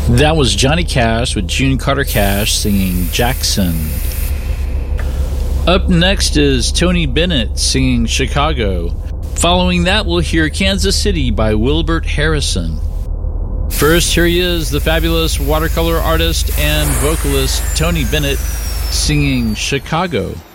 That was Johnny Cash with June Carter Cash singing Jackson. Up next is Tony Bennett singing Chicago. Following that, we'll hear Kansas City by Wilbert Harrison. First, here he is, the fabulous watercolor artist and vocalist Tony Bennett singing Chicago.